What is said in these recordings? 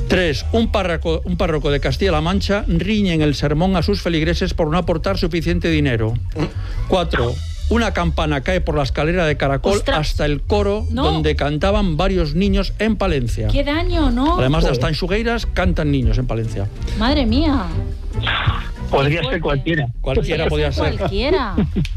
3. Un párroco de Castilla-La Mancha riñe en el sermón a sus feligreses por no aportar suficiente dinero. 4. Una campana cae por la escalera de caracol hasta el coro donde cantaban varios niños en Palencia. ¡Qué daño, no! Además de las tanxugueiras, cantan niños en Palencia. ¡Madre mía! Podría ser cualquiera. Cualquiera podría ser. Cualquiera.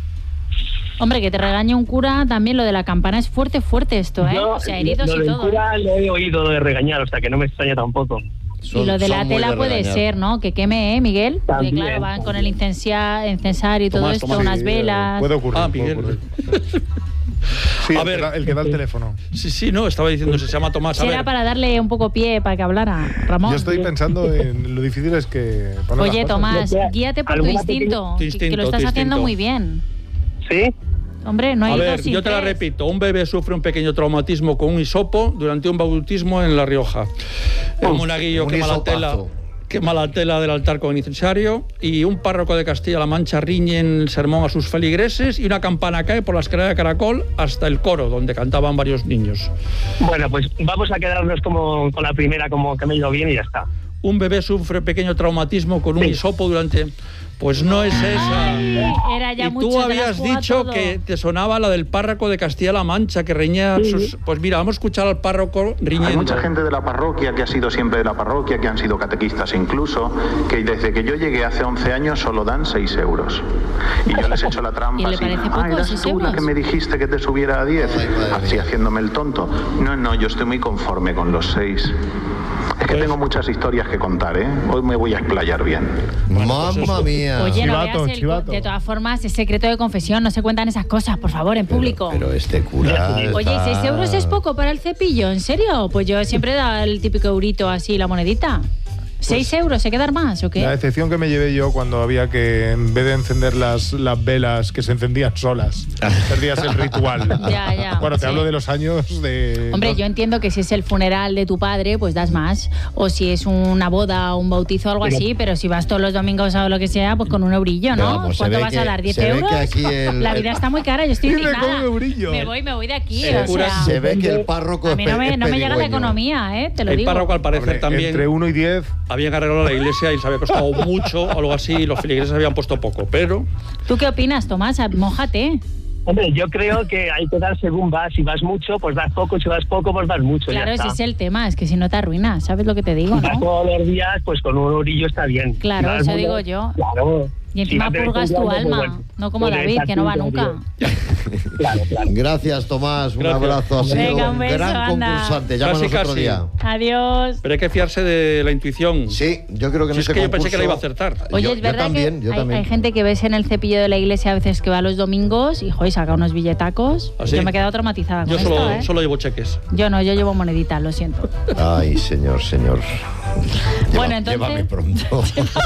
Hombre, que te regañe un cura, también lo de la campana es fuerte esto, ¿eh? No, o sea, heridos lo y del todo. Cura lo he oído de regañar, o sea que no me extraña tampoco. Y lo de la tela puede ser, ¿no? Que queme, Miguel. Porque claro, van con el incensario y todo esto, unas velas. Puede ocurrir. Miguel. Puede ocurrir. Sí, a ver, el que da el teléfono. Sí, no, estaba diciendo, se llama Tomás. A Era ver. para darle un poco pie para que hablara, Ramón. Yo estoy pensando en lo difícil es que... Oye, Tomás, guíate por tu instinto, que lo estás haciendo muy bien. ¿Sí? Hombre, no hay A ver, dos sin yo te la tres. repito. Un bebé sufre un pequeño traumatismo con un hisopo durante un bautismo en La Rioja. Un monaguillo quema la tela del altar con incensario, y un párroco de Castilla-La Mancha riñe en el sermón a sus feligreses, y una campana cae por la escalera de caracol hasta el coro donde cantaban varios niños. Bueno, pues vamos a quedarnos como con la primera, como que me ha ido bien y ya está. Un bebé sufre pequeño traumatismo con un hisopo durante... Pues no es esa. Era ya y mucho, tú habías dicho que te sonaba la del párroco de Castilla-La Mancha, que reñía sus... Pues mira, vamos a escuchar al párroco riñendo. Hay mucha gente de la parroquia que ha sido siempre de la parroquia, que han sido catequistas incluso, que desde que yo llegué hace 11 años solo dan 6 euros. Y yo les he hecho la trampa así. ¿Eras tú la que me dijiste que te subiera a 10? Así haciéndome el tonto. No, yo estoy muy conforme con los 6. Es que tengo muchas historias que contar, ¿eh? Hoy me voy a explayar bien. ¡Mamma mía! Oye, no veas de todas formas, es secreto de confesión, no se cuentan esas cosas, por favor, en público. Pero este cura... Oye, ¿y 6 euros es poco para el cepillo? ¿En serio? Pues yo siempre he dado el típico eurito así, la monedita. ¿6 euros? ¿Se quedar más o qué? La excepción que me llevé yo cuando había que, en vez de encender las velas, que se encendían solas, perdías el ritual. Ya. Bueno, te hablo de los años de... Hombre, yo entiendo que si es el funeral de tu padre, pues das más. O si es una boda o un bautizo o algo así, pero si vas todos los domingos o lo que sea, pues con un eurillo, ¿no? Pues ¿Cuánto vas a dar? ¿10 euros? La vida está muy cara, yo estoy indignada. Me voy de aquí, o sea... Se ve que el párroco... A mí no me llega la economía, te lo digo. El párroco, al parecer, también... Entre 1 y 10... Habían arreglado la iglesia y les había costado mucho o algo así, y los feligreses habían puesto poco, pero... ¿Tú qué opinas, Tomás? Mójate. Hombre, yo creo que hay que dar según vas. Si vas mucho, pues das poco. Si vas poco, pues das mucho. Claro, ya está. ese es el tema, es que si no te arruinas, ¿sabes lo que te digo, Si vas no? todos los días, pues con un orillo está bien. Claro, Si eso vas digo muy- yo. Claro. Y encima Si vas de purgas vez en tu cuando, alma, pues bueno. no como Pues David, que no va nunca. Claro. Gracias, Tomás. Un Gracias. abrazo. Ha sido Venga, un un beso, gran anda. concursante. Llámanos otro Casi. día. Adiós. Pero hay que fiarse de la intuición. Sí, yo creo que en Si es este que yo pensé que la iba a concurso- acertar. Oye, Yo es verdad también, que yo también. hay gente que ves en el cepillo de la iglesia a veces que va los domingos y, joder, saca unos billetacos. ¿Ah, sí? Yo me he quedado traumatizada con Yo esto, solo llevo cheques. Yo no, yo llevo moneditas, lo siento. Ay, señor. Bueno, entonces- Llévame pronto.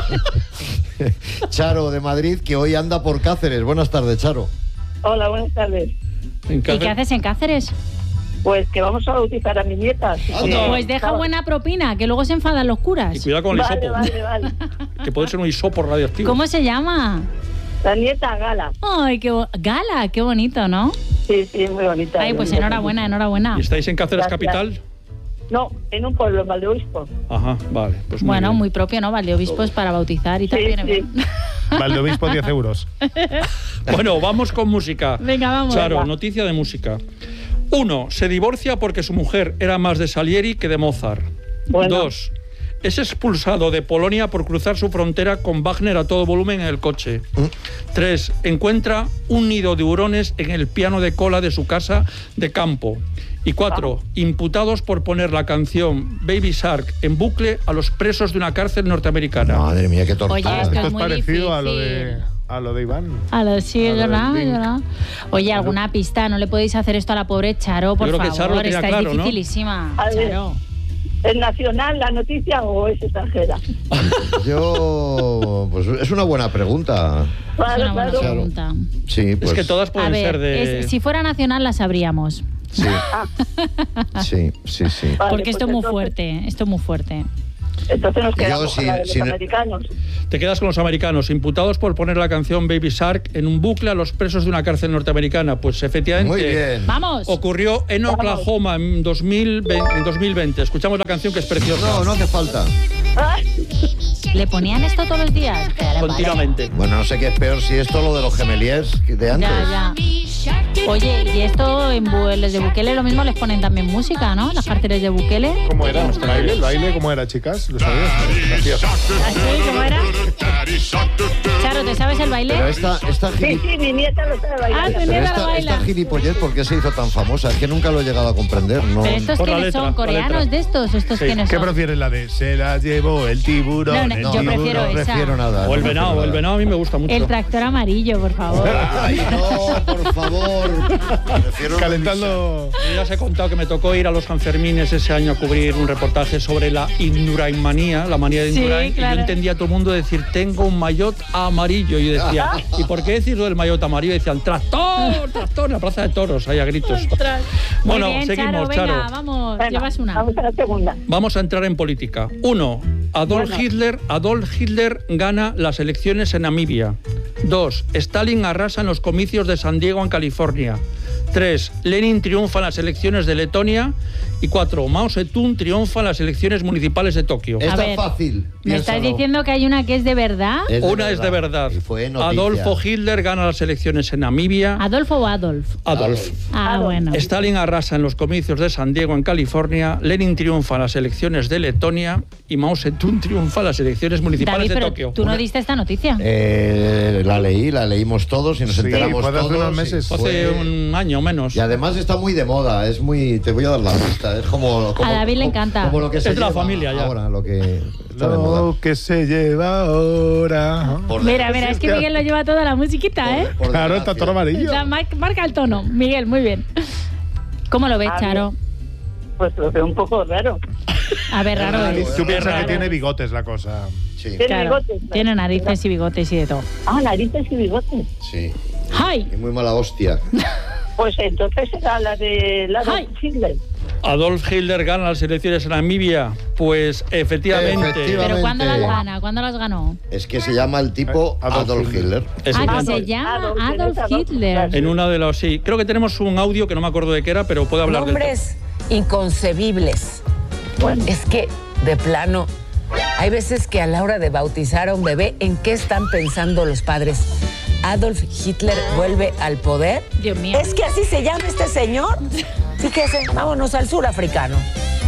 Charo, de Madrid, que hoy anda por Cáceres. Buenas tardes, Charo. Hola, buenas tardes. ¿Y qué haces en Cáceres? Pues que vamos a bautizar a mi nieta. Pues deja buena propina, que luego se enfadan los curas. Y cuidado con el hisopo. Vale. Que puede ser un hisopo radioactivo. ¿Cómo se llama? La nieta Gala. Ay, Gala, qué bonito, ¿no? Sí, muy bonita. Ay, pues enhorabuena. ¿Y estáis en Cáceres Gracias. capital? No, en un pueblo, en Valdeobispo. Ajá, vale. Pues Bueno, bien. muy propio, ¿no? Valdiobispos para bautizar y tal. Viene bien. Valdeobispo, 10 euros. Bueno, vamos con música. Venga, vamos. Charo, Venga. noticia de música. 1. Se divorcia porque su mujer era más de Salieri que de Mozart. 2. Es expulsado de Polonia por cruzar su frontera con Wagner a todo volumen en el coche. 3. Encuentra un nido de hurones en el piano de cola de su casa de campo. Y 4. Imputados por poner la canción Baby Shark en bucle a los presos de una cárcel norteamericana. Madre mía, qué Oye, esto Esto es es muy parecido difícil. a lo de Iván. Sí, es verdad. Oye, alguna pista, no le podéis hacer esto a la pobre Charo, por Yo creo que favor. Charo lo tenía Esta claro, es ¿no? dificilísima. A ver. Charo. ¿Es nacional la noticia o es extranjera? Pues es una buena pregunta. Es una buena Claro. pregunta. Sí, pues... Es que todas A pueden ver, ser de... si fuera nacional la sabríamos. Sí. Sí. Vale, Porque esto es pues muy entonces- fuerte, esto es muy fuerte. Entonces nos quedamos con la de los americanos. Te quedas con los americanos, imputados por poner la canción Baby Shark en un bucle a los presos de una cárcel norteamericana. Pues efectivamente, Muy bien. ¡Vamos! ocurrió en Oklahoma en 2020. Escuchamos la canción, que es preciosa. No hace falta. ¿Le ponían esto todos los días? Continuamente. Bueno, no sé qué es peor, si esto o lo de los gemeliers de antes. Ya. Oye, y esto en los de Bukele lo mismo les ponen también música, ¿no? Las carteles de Bukele. ¿Cómo era? ¿El baile? ¿Cómo era, chicas? ¿Lo sabías? Gracias. ¿Así? ¿Cómo era? Charo, ¿te sabes el baile? Pero esta Sí, mi nieta lo sabe bailar. tu nieta lo baila. esta gilipollez, ¿por qué se hizo tan famosa? Es que nunca lo he llegado a comprender. No. ¿Pero estos Por la quiénes letra, son? la ¿Coreanos letra. de estos? ¿Estos Sí. quiénes ¿Qué son? prefieres, la de se la llevó el tiburón? No, No, yo prefiero no esa. prefiero nada. O el no venado, prefiero el nada. venado a mí me gusta mucho. El tractor amarillo, por favor. Ay, no, por favor. Prefiero Calentando. Yo ya os he contado que me tocó ir a los Sanfermines ese año a cubrir un reportaje sobre la Indurainmanía, la manía de Sí, Indurain, claro. y yo entendía a todo el mundo decir, tengo un maillot amarillo, y yo decía, ¿y por qué decir lo del maillot amarillo? Y decían, tractor, en la plaza de toros, ahí a gritos. Bueno, Muy bien, seguimos, Charo, venga, Charo. vamos, Venga, llevas una. Vamos a la segunda. Vamos a entrar en política. 1. Adolf Hitler gana las elecciones en Namibia. 2. Stalin arrasa en los comicios de San Diego, en California. 3. Lenin triunfa en las elecciones de Letonia. Y 4. Mao Zedong triunfa en las elecciones municipales de Tokio. Esta ver, es fácil. ¿Me estás piénsalo. diciendo que hay una que es de verdad? Una es de verdad. Y fue noticia. Adolfo Hitler gana las elecciones en Namibia. ¿Adolfo o Adolf? Adolf. Ah, bueno. Stalin arrasa en los comicios de San Diego, en California. Lenin triunfa en las elecciones de Letonia. Y Mao Zedong triunfa en las elecciones municipales David, de pero Tokio. tú no diste esta noticia. La leímos todos y nos Sí, enteramos fue hace todos. unos meses. y Hace fue- un año o menos. Y además está muy de moda, es muy... Te voy a dar la pista, es como A David le encanta. Como lo que se Es de la lleva familia ya. ahora, lo que está de moda. Lo que se lleva ahora. Por Mira, es que Miguel lo lleva toda la musiquita, ¿eh? por Claro, desgracia. está todo amarillo. O sea, marca el tono. Miguel, muy bien. ¿Cómo lo ves, Ah, Charo? Pues lo veo un poco raro. A ver, raro Raro, es. Tú piensas raro. que tiene bigotes la cosa. Sí, Tiene Claro, bigotes, ¿no? tiene narices y bigotes y de todo. Ah, narices y bigotes. sí. ¡Ay! Y muy mala hostia. Pues entonces era la de Ay. Hitler. Adolf Hitler gana las elecciones en Namibia. Pues efectivamente. ¿Pero cuándo las Efectivamente. gana? ¿Cuándo las ganó? Es que se llama el tipo Adolf Adolf Hitler. Es Ah, que exacto. se llama Adolf, Adolf Adolf Hitler. En una de las. Sí, creo que tenemos un audio que no me acuerdo de qué era, pero puede hablar del tema. Nombres inconcebibles. Bueno, Es que, de plano, hay veces que a la hora de bautizar a un bebé, ¿en qué están pensando los padres? ¿Adolf Hitler vuelve al poder? Dios mío. ¿Es que así se llama este señor? Sí, que hacen. Vámonos al sur africano.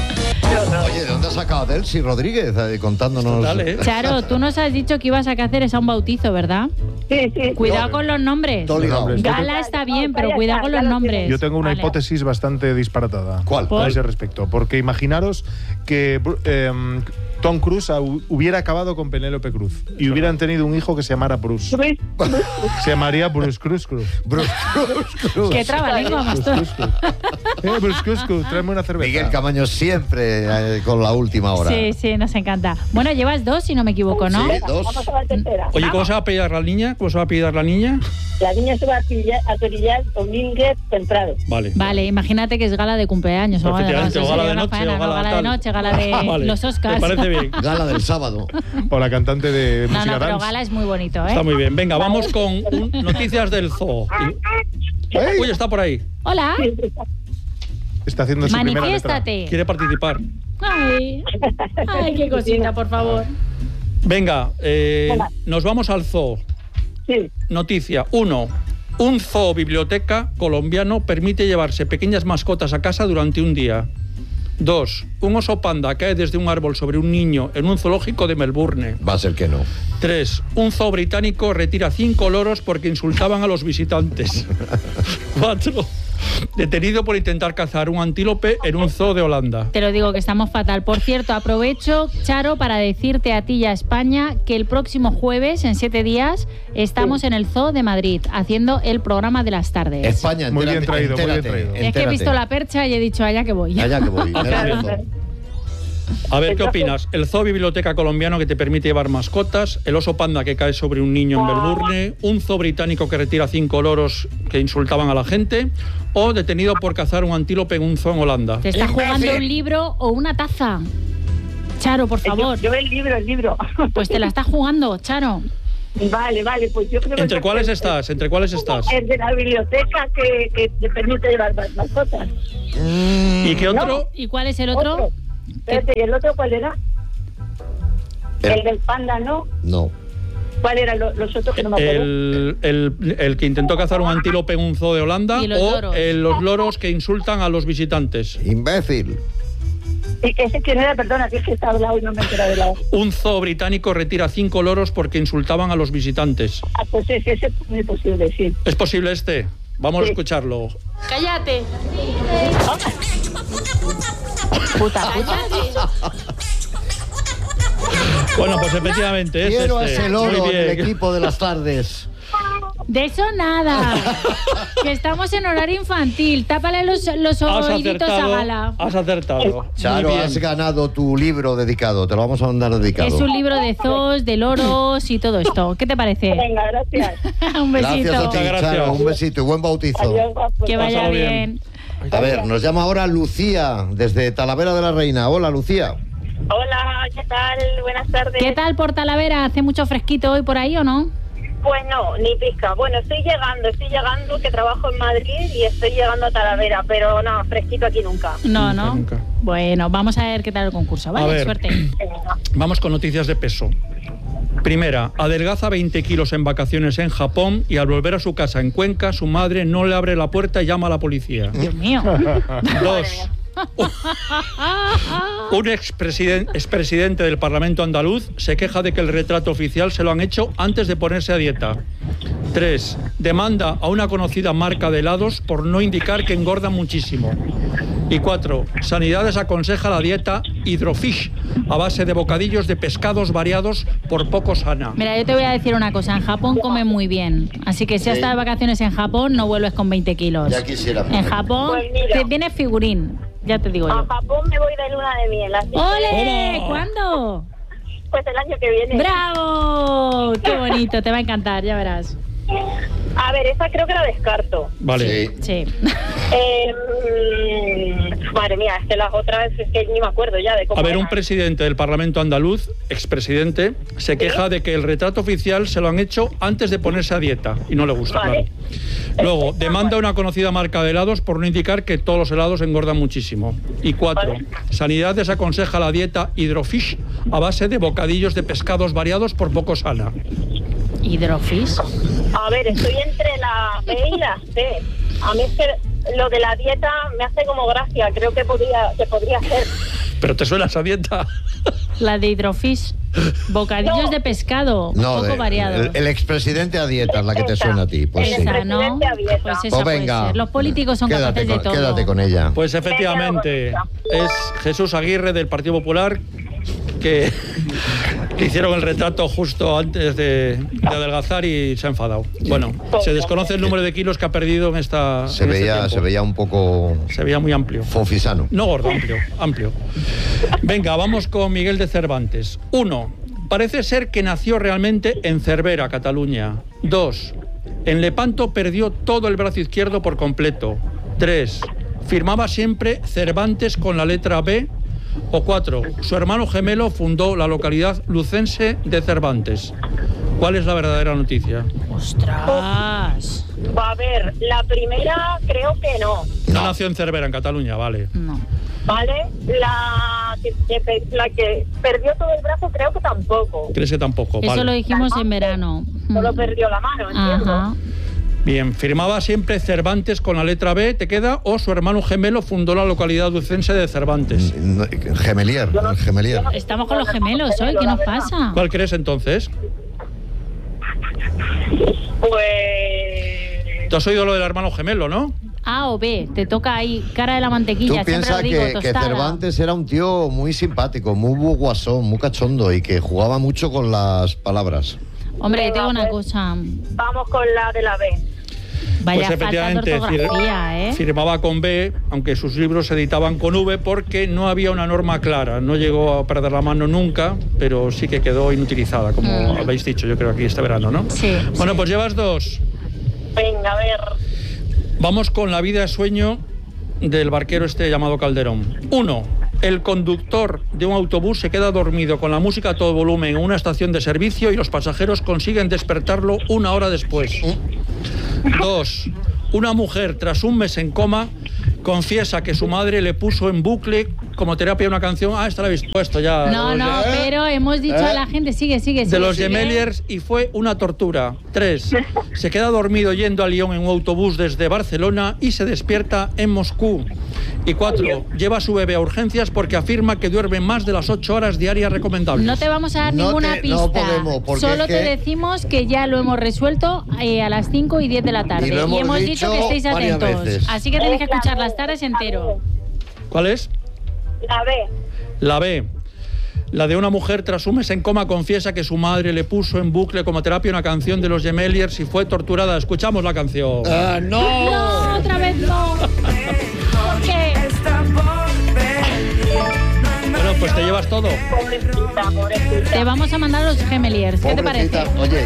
Oye, ¿de dónde has sacado a Delcy Rodríguez contándonos? Dale, ¿eh? Charo, tú nos has dicho que ibas a hacer esa un bautizo, ¿verdad? sí. Cuidado con los nombres. Todo ligado. Gala está bien, pero Ya cuidado está, con ya los lo nombres. tienes. Yo tengo una Vale. hipótesis bastante disparatada. ¿Cuál? ¿Por? A ese respecto. Porque imaginaros que Tom Cruise hubiera acabado con Penélope Cruz y hubieran tenido un hijo que se llamara Bruce. Se llamaría Bruce Cruz. Bruce Cruz. Qué trabalengua más tú. Bruce Cruz, tráeme una cerveza. Miguel Camaño siempre con la última hora. Sí, sí, nos encanta. Bueno, llevas dos, si no me equivoco, ¿no? Sí, dos. Vamos a la tercera. Oye, ¿cómo se va a apellidar la niña? ¿Cómo se va a apellidar la niña? La niña se va a perillar Domínguez Temprano. Vale. Vale, imagínate que es gala de cumpleaños o gala de Efectivamente, o gala de noche, o gala gala de tal. noche, gala de Vale, los Oscars. Me parece bien. Gala del sábado. O la cantante de No, música no, pero dance. gala es muy bonito, ¿eh? Está muy bien. Venga, vamos con noticias del zoo. Uy, está por ahí. Hola, Está haciendo su primera letra. manifiéstate. Quiere participar. Ay, ay, qué cosita, por favor. Venga, nos vamos al zoo. Sí. Noticia 1. Un zoo biblioteca colombiano permite llevarse pequeñas mascotas a casa durante un día. 2. Un oso panda cae desde un árbol sobre un niño en un zoológico de Melbourne. Va a ser que no. 3. Un zoo británico retira 5 loros porque insultaban a los visitantes. 4. Detenido por intentar cazar un antílope en un zoo de Holanda. Te lo digo que estamos fatal. Por cierto, aprovecho, Charo, para decirte a ti y a España que el próximo jueves, en 7 días, estamos en el Zoo de Madrid haciendo el programa de las tardes. España, Muy bien entérate, traído, muy bien entérate, traído. Es que he visto la percha y he dicho, allá que voy. Allá que voy. Claro. A ver, ¿qué opinas? El zoo biblioteca colombiano que te permite llevar mascotas, el oso panda que cae sobre un niño en Melbourne, un zoo británico que retira 5 loros que insultaban a la gente, o detenido por cazar un antílope en un zoo en Holanda. ¿Te está jugando un libro o una taza? Charo, por favor. Yo el libro. Pues te la estás jugando, Charo. Vale, pues yo creo que... ¿Entre cuáles estás? El de la biblioteca que te permite llevar mascotas. ¿Y qué otro? No. ¿Y cuál es el otro? Espérate, ¿y el otro cuál era? El del panda, ¿no? No. ¿Cuál eran los otros que no me acuerdo? El que intentó cazar un antílope en un zoo de Holanda o los loros que insultan a los visitantes. Imbécil. ¿Y ese quién era? Perdona, que es que está hablado y no me he enterado de la... Un zoo británico retira 5 loros porque insultaban a los visitantes. Pues ese es muy posible, sí. ¿Es posible este? Vamos a escucharlo. ¡Cállate! Puta. Bueno, pues efectivamente es Quiero este. a ese loro Muy en el bien. equipo de las tardes. De eso nada. Que estamos en horario infantil. Tápale los oíditos a Gala. Has acertado. Charo, has ganado tu libro dedicado. Te lo vamos a mandar dedicado. Es un libro de zoos, de loros y todo esto. ¿Qué te parece? Venga, gracias. Un besito. Gracias a ti, Gracias. Charo. Un besito y buen bautizo. Adiós, guapo. Que vaya Pásalo bien. A ver, nos llama ahora Lucía, desde Talavera de la Reina. Hola, Lucía. Hola, ¿qué tal? Buenas tardes. ¿Qué tal por Talavera? ¿Hace mucho fresquito hoy por ahí o no? Pues no, ni pizca. Bueno, estoy llegando, que trabajo en Madrid y estoy llegando a Talavera, pero no, fresquito aquí nunca. No. Nunca. Bueno, vamos a ver qué tal el concurso, ¿vale? A ver. Suerte. Vamos con noticias de peso. Primera, adelgaza 20 kilos en vacaciones en Japón y al volver a su casa en Cuenca, su madre no le abre la puerta y llama a la policía. Dios mío. 2. Un expresidente del Parlamento andaluz se queja de que el retrato oficial se lo han hecho antes de ponerse a dieta. 3. Demanda a una conocida marca de helados por no indicar que engorda muchísimo. Y 4. Sanidad desaconseja la dieta Hydrofish a base de bocadillos de pescados variados por poco sana. Mira, yo te voy a decir una cosa. En Japón comen muy bien. Así que si has estado de vacaciones en Japón, no vuelves con 20 kilos. Ya quisiera. En Japón Pues mira. te vienes figurín. Ya te digo A yo. Japón me voy de luna de miel. Así que, ¡Ole! ¿Cómo? ¿Cuándo? pues el año que viene. ¡Bravo! ¡Qué bonito! Te va a encantar, ya verás. A ver, esa creo que la descarto. Vale. Sí. Madre mía, es que las otras es que ni me acuerdo ya de cómo A ver, un eran. presidente del Parlamento andaluz, expresidente, se queja de que el retrato oficial se lo han hecho antes de ponerse a dieta y no le gusta, Vale. claro. Luego, demanda a una conocida marca de helados por no indicar que todos los helados engordan muchísimo. Y 4. Vale. Sanidad desaconseja la dieta Hydrofish a base de bocadillos de pescados variados por poco sana. ¿Hidrofish? A ver, estoy entre la B y la C. A mí es que lo de la dieta me hace como gracia. Creo que podría ser. ¿Pero te suena esa dieta? La de hidrofish. Bocadillos No. de pescado. No, poco variado. el expresidente a dieta es la que te suena a ti. Pues sí. Esa, ¿no? Presidente a dieta. Pues esa Pues puede venga. ser. Los políticos son capaces de todo. Quédate con ella. Pues efectivamente, es Jesús Aguirre del Partido Popular que hicieron el retrato justo antes de adelgazar y se ha enfadado. Bueno, se desconoce el número de kilos que ha perdido en esta. Se en este veía tiempo. un poco Se veía muy amplio. fofisano. No gordo, amplio. Venga, vamos con Miguel de Cervantes. 1. Parece ser que nació realmente en Cervera, Cataluña. 2. En Lepanto perdió todo el brazo izquierdo por completo. 3. Firmaba siempre Cervantes con la letra B. O 4. Su hermano gemelo fundó la localidad lucense de Cervantes. ¿Cuál es la verdadera noticia? ¡Ostras! A ver, la primera creo que no. No nació en Cervera, en Cataluña, vale. No. ¿Vale? La que perdió todo el brazo creo que tampoco. ¿Crees que tampoco? Eso Vale. lo dijimos en verano. Solo perdió la mano, entiendo. Ajá. Bien, firmaba siempre Cervantes con la letra B, ¿te queda? O su hermano gemelo fundó la localidad lucense de Cervantes. Gemelier. Estamos con los gemelos hoy, ¿qué nos pasa? ¿Cuál crees entonces? Pues... ¿Tú has oído lo del hermano gemelo, no? A o B, te toca ahí, cara de la mantequilla, Tú siempre piensas lo digo, que tostada. Cervantes era un tío muy simpático, muy guasón, muy cachondo y que jugaba mucho con las palabras. Hombre, Venga, te digo una pues. cosa. Vamos con la de la B. Vaya Pues falta de efectivamente ortografía, ¿eh? firmaba con B, aunque sus libros se editaban con V porque no había una norma clara. No llegó a perder la mano nunca, pero sí que quedó inutilizada, como habéis dicho, yo creo, aquí este verano, ¿no? Sí. Bueno, pues llevas 2. Venga, a ver. Vamos con la vida de sueño del barquero este llamado Calderón. 1. El conductor de un autobús se queda dormido con la música a todo volumen en una estación de servicio y los pasajeros consiguen despertarlo 1 hora después. 2. Una mujer, tras un mes en coma, confiesa que su madre le puso en bucle como terapia una canción. Esta la habéis puesto ya. No, pero hemos dicho a la gente, sigue. De los Gemeliers, y fue una tortura. 3. Se queda dormido yendo a Lyon en un autobús desde Barcelona y se despierta en Moscú. Y 4. Lleva a su bebé a urgencias porque afirma que duerme más de las 8 horas diarias recomendables. No te vamos a dar ninguna pista. No podemos, porque solo te decimos que ya lo hemos resuelto a las 5 y 10 de la tarde. Y hemos dicho que estéis atentos. Veces. Así que tenéis que escuchar las tardes entero. ¿Cuál es? La B. La B. La de una mujer tras un mes en coma confiesa que su madre le puso en bucle como terapia una canción de los Gemeliers y fue torturada. Escuchamos la canción. No, otra vez no. ¿Por qué? Bueno, pues te llevas todo. Pobrecita. Te vamos a mandar a los Gemeliers. ¿Qué te parece? Oye,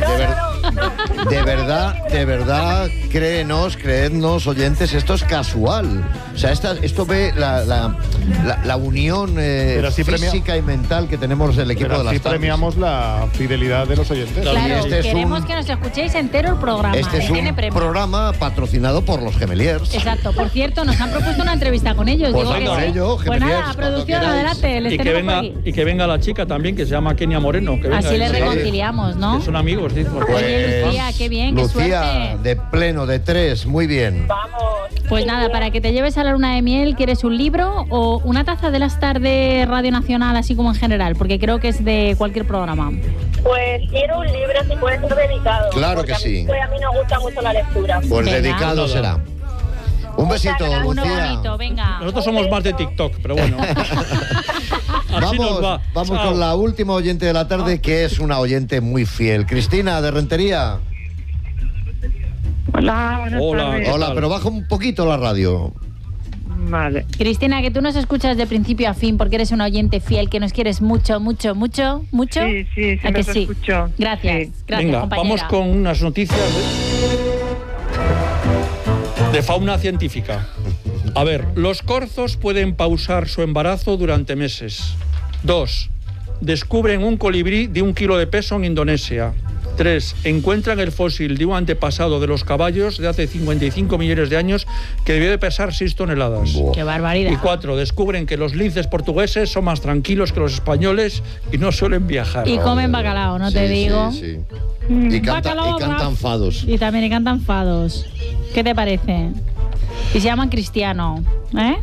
de verdad, creednos, oyentes, esto es casual. O sea, esto ve la unión física y mental que tenemos el equipo de las tardes. premiamos la fidelidad de los oyentes. Claro, queremos que nos escuchéis entero el programa. Este es un programa patrociado por los Gemeliers. Exacto. Por cierto, nos han propuesto una entrevista con ellos. Pues Digo vamos que a sí. ello, Pues Gemeliers, nada, producción, adelante. Les tenemos por aquí. Y que venga la chica también, que se llama Kenia Moreno. Que venga, Así le sí. reconciliamos, ¿no? Que son amigos, dice. Oye, Lucía, qué bien, qué Lucía, suerte. de pleno, de 3, muy bien. Vamos. Pues nada, para que te lleves a la luna de miel, ¿quieres un libro o una taza de las tardes Radio Nacional, así como en general? Porque creo que es de cualquier programa. Pues quiero un libro, si puede ser dedicado. Claro que sí. A mí me gusta mucho la lectura. Pues Venga. dedicado será. Un besito, Uno Lucía. bonito, venga. Nosotros somos más de TikTok, pero bueno. Así nos va. Vamos Chao. con la última oyente de la tarde, que es una oyente muy fiel. Cristina, de Rentería. Hola, buenas tardes. ¿qué Hola, tal? pero baja un poquito la radio. Vale. Cristina, que tú nos escuchas de principio a fin porque eres una oyente fiel, que nos quieres mucho. Sí, ¿A que los sí? escucho. Gracias, Sí. gracias, Venga, compañera. vamos con unas noticias de fauna científica. A ver, los corzos pueden pausar su embarazo durante meses. 2. Descubren un colibrí de 1 kilo de peso en Indonesia. 3. Encuentran el fósil de un antepasado de los caballos de hace 55 millones de años que debió de pesar 6 toneladas. Qué barbaridad. Y 4. Descubren que los linces portugueses son más tranquilos que los españoles y no suelen viajar. Y comen bacalao, no te digo. Sí. Y Bacalao, cantan fados. Y también cantan fados. ¿Qué te parece? Y se llaman Cristiano, ¿eh?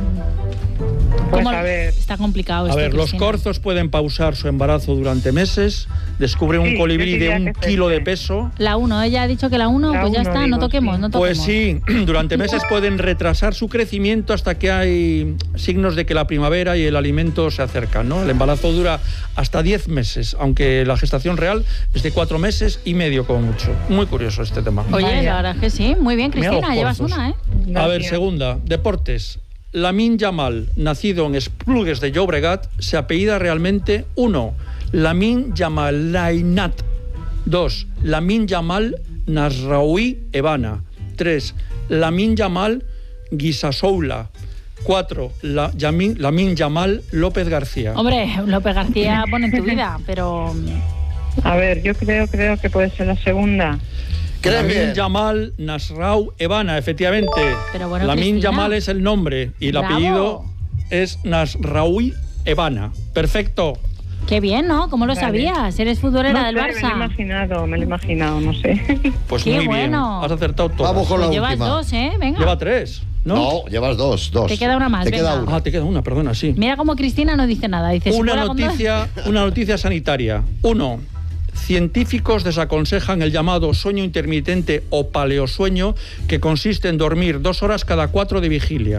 Pues ¿Cómo? a ver. Está complicado esto, A ver, los Cristina. corzos pueden pausar su embarazo durante meses, descubren un Sí, colibrí yo de diría 1 que kilo de sí. peso. La 1, ella ha dicho que la 1, La pues ya uno, está, digo, no toquemos, sí. no toquemos. Pues sí, durante meses pueden retrasar su crecimiento hasta que hay signos de que la primavera y el alimento se acercan, ¿no? El embarazo dura hasta 10 meses, aunque la gestación real es de 4 meses y medio como mucho. Muy curioso este tema. Oye, Vaya. la verdad es que sí. Muy bien, Mira Cristina, los llevas corzos. una, ¿eh? A ver, Gracias. segunda, deportes. Lamine Yamal, nacido en Esplugues de Llobregat, se apellida realmente 1. Lamine Yamal Lainat. 2. Lamine Yamal Nasraoui Evana. 3. Lamine Yamal Guisasoula. 4. Lamine Yamal López García. Hombre, López García pone en tu vida, pero... A ver, yo creo que puede ser la segunda. ¿Crees Lamine bien? Yamal Nasrau Evana, efectivamente. Pero bueno, Lamine Cristina. Yamal es el nombre y el Bravo. apellido es Nasraoui Evana. Perfecto. Qué bien, ¿no? ¿Cómo lo Vale. sabías? Eres futbolera No del sé, me lo he Barça. imaginado, no sé. Pues Qué muy bueno. bien. Has acertado todo. Vamos con la Pues llevas última. 2, ¿eh? Venga. Lleva 3, ¿no? No, llevas dos. Te queda una más, Te queda venga. una. Ah, te queda una, perdona, sí. Mira cómo Cristina no dice nada. Dice, si Una fuera con dos- noticia sanitaria. 1. Científicos desaconsejan el llamado sueño intermitente o paleosueño, que consiste en dormir 2 horas cada 4 de vigilia.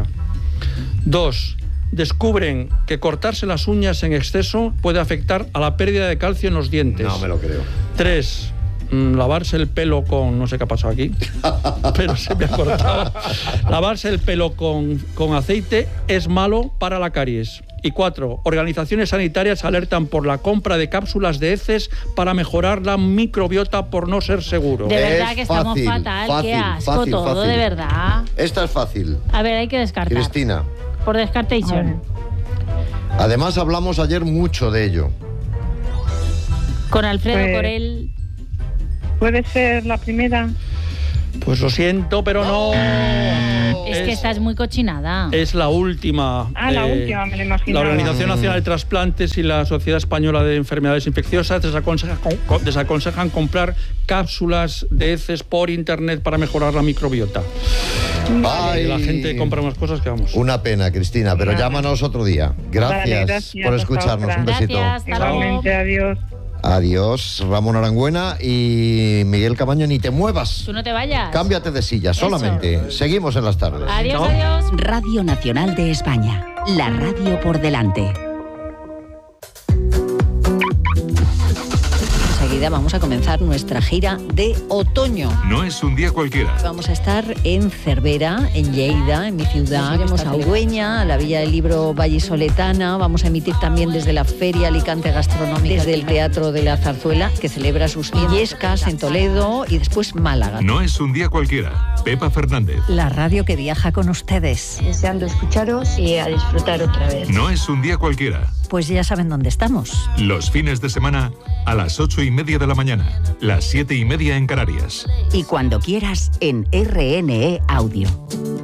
2. Descubren que cortarse las uñas en exceso puede afectar a la pérdida de calcio en los dientes. No me lo creo. 3. Lavarse el pelo con... No sé qué ha pasado aquí, pero se me ha cortado. Lavarse el pelo con aceite es malo para la caries. Y 4. Organizaciones sanitarias alertan por la compra de cápsulas de heces para mejorar la microbiota por no ser seguro. De verdad Es que estamos fácil, fatal. fácil, Qué asco fácil, todo, fácil. de verdad. Esta es fácil. A ver, hay que descartar. Cristina. Por descartation. Además, hablamos ayer mucho de ello. Con Alfredo Corel. ¿Puede ser la primera? Pues lo siento, pero no. Es que estás muy cochinada. Es la última. La última, me lo imaginaba. La Organización Nacional de Trasplantes y la Sociedad Española de Enfermedades Infecciosas desaconsejan comprar cápsulas de heces por internet para mejorar la microbiota. La gente compra unas cosas que vamos. Una pena, Cristina, pero llámanos otro día. Gracias por escucharnos. Un besito. Gracias, igualmente, adiós. Adiós, Ramón Arangüena y Miguel Camaño, ni te muevas. Tú no te vayas. Cámbiate de silla, solamente. Seguimos en las tardes. Adiós, adiós. Radio Nacional de España, la radio por delante. Enseguida vamos a comenzar nuestra gira de otoño. No es un día cualquiera. Vamos a estar en Cervera, en Lleida, en mi ciudad. Iremos a Ugüeña, a la Villa del Libro Vallisoletana. Vamos a emitir también desde la Feria Alicante Gastronómica, desde el Teatro de la Zarzuela, que celebra sus Illescas en Toledo, y después Málaga. No es un día cualquiera. Pepa Fernández. La radio que viaja con ustedes. Deseando escucharos y a disfrutar otra vez. No es un día cualquiera. Pues ya saben dónde estamos. Los fines de semana a las 8:30 de la mañana, las 7:30 en Canarias. Y cuando quieras en RNE Audio.